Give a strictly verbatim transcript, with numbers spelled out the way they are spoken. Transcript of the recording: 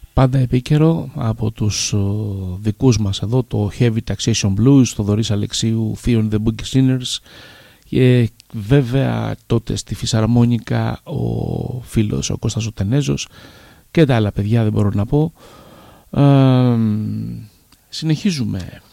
πάντα επίκαιρο από τους ο, δικούς μας εδώ, το Heavy Taxation Blues, το Θοδωρής Αλεξίου, Fear and the Boogie Sinners, και βέβαια τότε στη φυσαρμόνικα ο φίλος ο Κώστας ο Τενέζος και τα άλλα παιδιά, δεν μπορώ να πω. Ε, συνεχίζουμε.